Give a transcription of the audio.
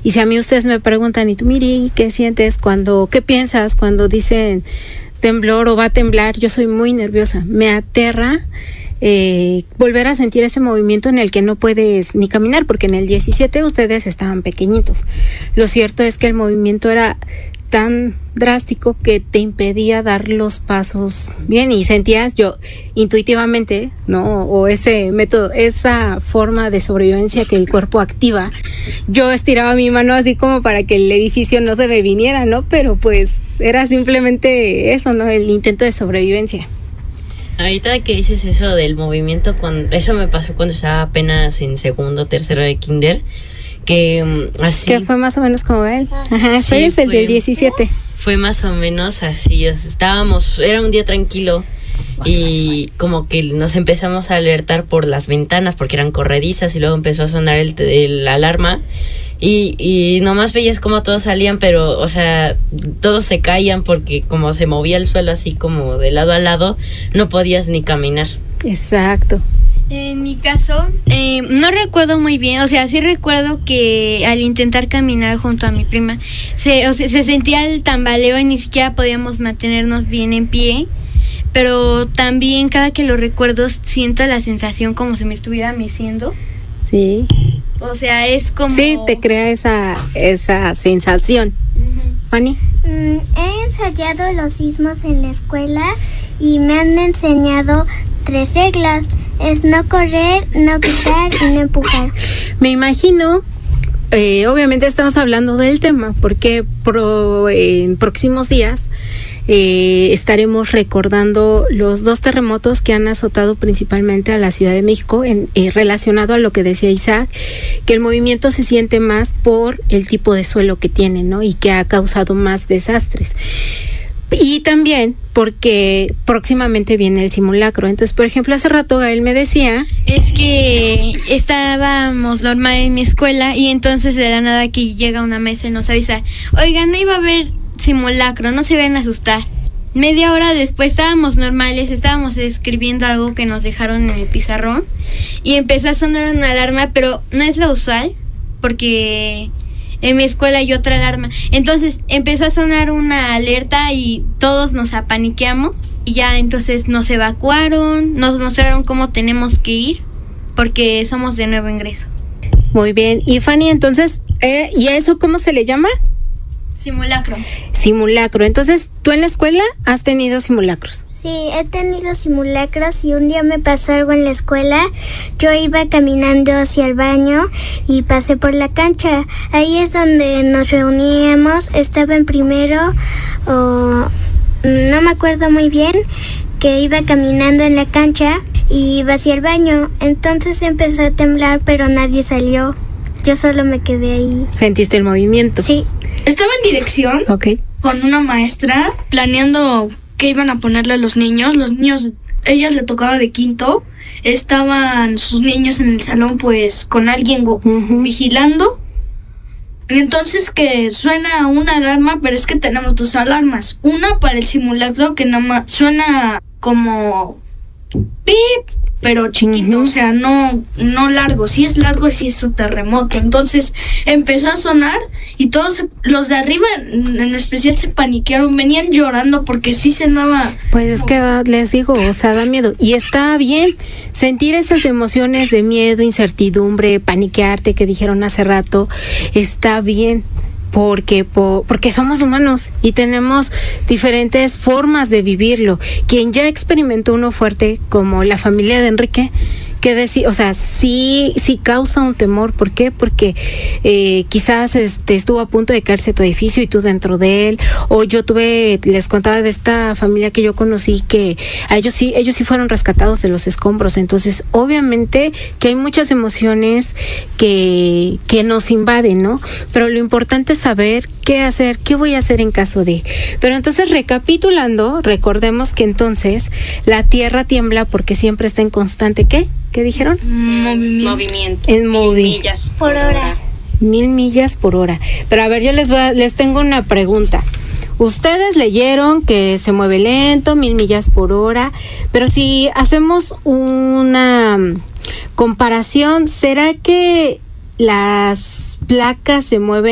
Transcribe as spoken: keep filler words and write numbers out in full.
Y si a mí ustedes me preguntan, ¿y tú, Miri, qué sientes cuando, qué piensas cuando dicen temblor o va a temblar? Yo soy muy nerviosa, me aterra eh, volver a sentir ese movimiento en el que no puedes ni caminar, porque en el diecisiete ustedes estaban pequeñitos. Lo cierto es que el movimiento era tan drástico que te impedía dar los pasos bien y sentías yo intuitivamente, ¿no? O ese método, esa forma de sobrevivencia que el cuerpo activa. Yo estiraba mi mano así como para que el edificio no se me viniera, ¿no? Pero pues era simplemente eso, ¿no? El intento de sobrevivencia. Ahorita que dices eso del movimiento, cuando, eso me pasó cuando estaba apenas en segundo, tercero de kinder, que así... Que fue más o menos como él. Ajá, sí, fue desde el diecisiete. Fue más o menos así, estábamos, era un día tranquilo y como que nos empezamos a alertar por las ventanas porque eran corredizas y luego empezó a sonar el, el alarma y, y nomás veías como todos salían, pero o sea, todos se caían porque como se movía el suelo así como de lado a lado, no podías ni caminar. Exacto. En mi caso, eh, no recuerdo muy bien, o sea, sí recuerdo que al intentar caminar junto a mi prima, se, o sea, se sentía el tambaleo y ni siquiera podíamos mantenernos bien en pie, pero también cada que lo recuerdo siento la sensación como si me estuviera meciendo. Sí. O sea, es como... Sí, te crea esa, esa sensación. Uh-huh. Fanny. Mm, he ensayado los sismos en la escuela y me han enseñado tres reglas. Es no correr, no gritar y no empujar. Me imagino, eh, obviamente estamos hablando del tema, porque pro, eh, en próximos días eh, estaremos recordando los dos terremotos que han azotado principalmente a la Ciudad de México, en, eh, relacionado a lo que decía Isaac, que el movimiento se siente más por el tipo de suelo que tiene, ¿no? Y que ha causado más desastres. Y también porque próximamente viene el simulacro. Entonces, por ejemplo, hace rato Gael me decía... Es que estábamos normal en mi escuela y entonces de la nada aquí llega una mesa y nos avisa, oigan, no iba a haber simulacro, no se vayan a asustar. Media hora después estábamos normales, estábamos escribiendo algo que nos dejaron en el pizarrón y empezó a sonar una alarma, pero no es lo usual porque... en mi escuela hay otra alarma. Entonces empezó a sonar una alerta y todos nos apaniqueamos y ya entonces nos evacuaron, nos mostraron cómo tenemos que ir porque somos de nuevo ingreso. Muy bien. Y Fanny, entonces, eh, ¿y a eso cómo se le llama? Simulacro. Simulacro. Entonces, ¿tú en la escuela has tenido simulacros? Sí, he tenido simulacros y un día me pasó algo en la escuela. Yo iba caminando hacia el baño y pasé por la cancha. Ahí es donde nos reuníamos. Estaba en primero, o no me acuerdo muy bien, que iba caminando en la cancha y iba hacia el baño. Entonces empezó a temblar, pero nadie salió. Yo solo me quedé ahí. ¿Sentiste el movimiento? Sí. Estaba en dirección okay. con una maestra planeando qué iban a ponerle a los niños. Los niños, ella le tocaba de quinto. Estaban sus niños en el salón pues con alguien go- uh-huh. vigilando. Entonces que suena una alarma, pero es que tenemos dos alarmas. Una para el simulacro que nada más suena como pip, pero chiquito, uh-huh. o sea, no no largo. Si es largo, sí es un terremoto. Entonces empezó a sonar y todos los de arriba en especial se paniquearon, venían llorando porque sí sonaba. Pues es que les digo, o sea, da miedo. Y está bien sentir esas emociones de miedo, incertidumbre, paniquearte que dijeron hace rato, está bien. Porque, por, porque somos humanos y tenemos diferentes formas de vivirlo. Quien ya experimentó uno fuerte, como la familia de Enrique, que decir, o sea, sí, sí causa un temor. ¿Por qué? Porque eh, quizás este, estuvo a punto de caerse tu edificio y tú dentro de él. O yo tuve, les contaba de esta familia que yo conocí que a ellos sí, ellos sí fueron rescatados de los escombros. Entonces, obviamente que hay muchas emociones que, que nos invaden, ¿no? Pero lo importante es saber qué hacer, qué voy a hacer en caso de. Pero entonces, recapitulando, recordemos que entonces la tierra tiembla porque siempre está en constante, ¿qué? ¿Qué dijeron? Movimiento. Movimiento. En movi- Mil millas por hora. Mil millas por hora. Pero a ver, yo les voy a, les tengo una pregunta. Ustedes leyeron que se mueve lento, mil millas por hora, pero si hacemos una comparación, ¿será que las placas se mueven